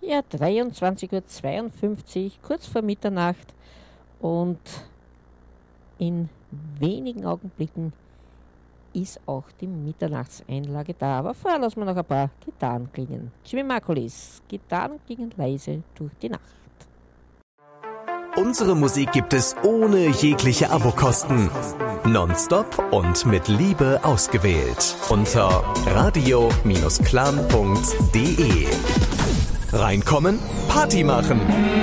Ja, 23:52 Uhr, kurz vor Mitternacht. Und in wenigen Augenblicken ist auch die Mitternachtseinlage da. Aber vorher lassen wir noch ein paar Gitarren klingen. Jimmy Margulies, Gitarren klingen leise durch die Nacht. Unsere Musik gibt es ohne jegliche Abokosten. Nonstop und mit Liebe ausgewählt. Unter radio-clan.de. Reinkommen, Party machen.